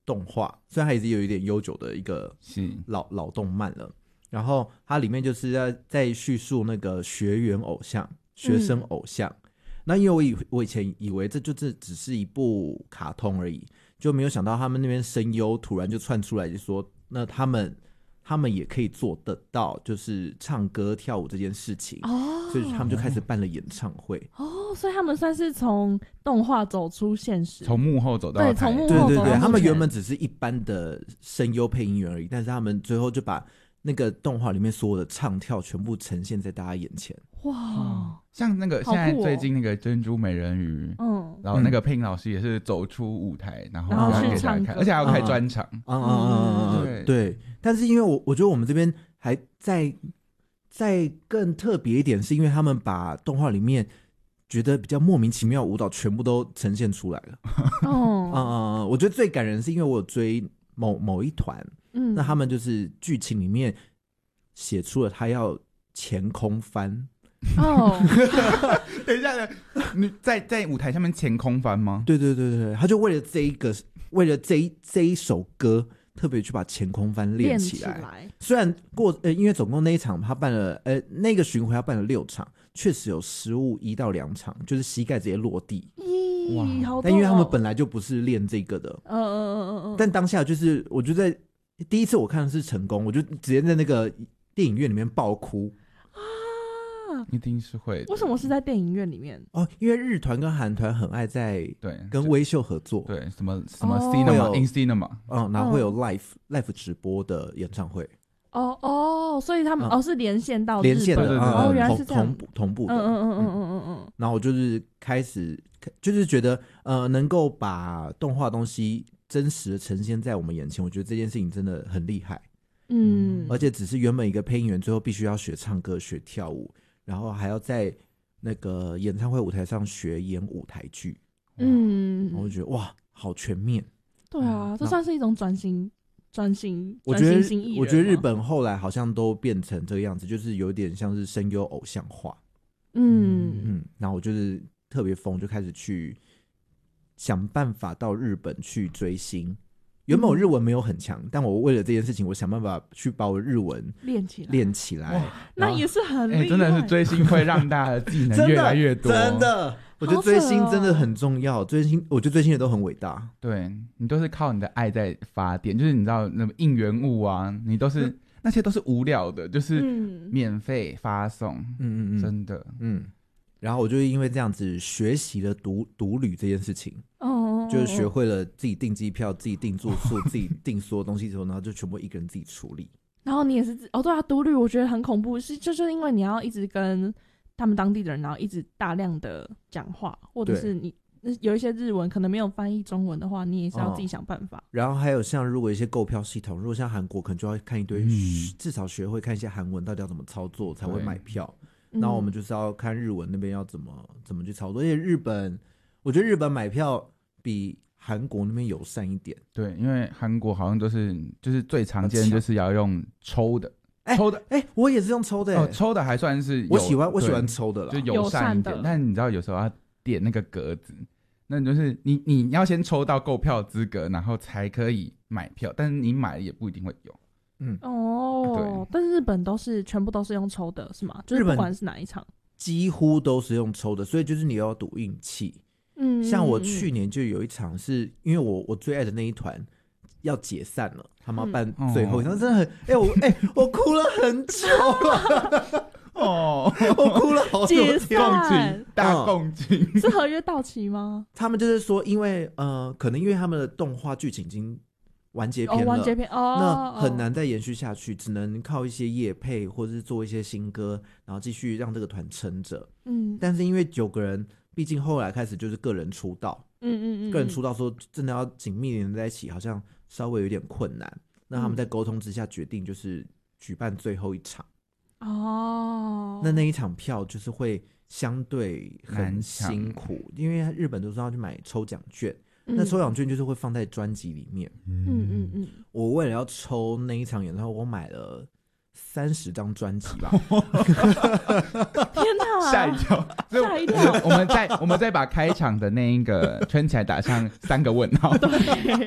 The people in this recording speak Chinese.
动画，虽然它也是有一点悠久的一个老动漫了。然后它里面就是在叙述那个学生偶像。那因为我以前以为这就只是一部卡通而已，就没有想到他们那边声优突然就窜出来就说，那他们也可以做得到，就是唱歌跳舞这件事情。所以他们就开始办了演唱会。 所以他们算是从动画走出现实， 从幕后走到台。 对，他们原本只是一般的声优配音员而已，但是他们最后就把那个动画里面所有的唱跳全部呈现在大家眼前。 哇， 像那个现在最近那个珍珠美人鱼，然后那个配音老师也是走出舞台，然后给大家看，而且还要开专场。 对。但是因为我觉得我们这边还再更特别一点，是因为他们把动画里面觉得比较莫名其妙的舞蹈全部都呈现出来了。我觉得最感人是因为我有追某一团。那他们就是剧情里面写出了他要前空翻。 等一下，你在舞台上面前空翻吗？ 对，他就为了这一首歌特别去把前空翻练起来。虽然因为总共那一场他办了那个巡回他办了6场，确实有失误1到2场，就是膝盖直接落地。 哇，好痛！ 但因为他们本来就不是练这个的。但当下就是我觉得第一次我看的是成功，我就直接在那个电影院里面爆哭。 一定是会。 为什么是在电影院里面？ 因为日团跟韩团很爱在跟微秀合作。 对，什么 cinema、in cinema， 然后会有 live 直播的演唱会。 所以他们是连线到连线的。 原来是这样同步的。然后我就是开始就是觉得能够把动画东西真实的呈现在我们眼前，我觉得这件事情真的很厉害。而且只是原本一个配音员最后必须要学唱歌学跳舞，然后还要在那个演唱会舞台上学演舞台剧。我就觉得哇好全面。 对啊，这算是一种转型我觉得型艺人。 我觉得日本后来好像都变成这个样子，就是有点像是声优偶像化。然后我就是特别疯，就开始去想办法到日本去追星。原本我日文没有很强，但我为了这件事情，我想办法去把我日文练起来。 那也是很厉害。 真的是追星会让大家的技能越来越多。 真的，我觉得追星真的很重要。我觉得追星人都很伟大。 对，你都是靠你的爱在发电，就是你知道那么应援物啊，你都是那些都是无聊的，就是免费发送。真的。 然后我就因为这样子学习了独旅这件事情。就是学会了自己订机票、自己订住宿、自己订所有东西之后，然后就全部一个人自己处理。 然后你也是对啊，独旅我觉得很恐怖，就是因为你要一直跟他们当地的人，然后一直大量的讲话，或者是你有一些日文可能没有翻译中文的话，你也是要自己想办法。 然后还有像如果一些购票系统，如果像韩国可能就要看一堆，至少学会看一些韩文到底要怎么操作才会买票。然后我们就是要看日文那边要怎么去操作，而且我觉得日本买票比韩国那边友善一点。 对，因为韩国好像就是最常见就是要用抽的。 我也是用抽的。 抽的还算是我喜欢抽的啦， 就友善一点。但你知道有时候要点那个格子，那你就是你要先抽到购票资格，然后才可以买票，但是你买了也不一定会有。 对。但是日本全部都是用抽的是吗？就是不管是哪一场几乎都是用抽的，所以就是你要赌运气。像我去年就有一场是因为我最爱的那一团要解散了，他们要办最后一场，真的很我哭了很久了。我哭了好久。 解散大共情。 是合约到期吗？ 他们就是说因为可能因为他们的动画剧情已经完结篇了，那很难再延续下去，只能靠一些业配或者是做一些新歌，然后继续让这个团撑着。但是因为9个人毕竟后来开始就是个人出道，个人出道说真的要紧密连在一起好像稍微有点困难，那他们在沟通之下决定就是举办最后一场。那一场票就是会相对很辛苦，因为日本都是要去买抽奖券，那抽奖券就是会放在专辑里面。我为了要抽那一场演唱会，我买了30张专辑吧。 天哪， 吓一跳！ 吓一跳！ 我们再把开场的那一个圈起来打上3个问号。 对。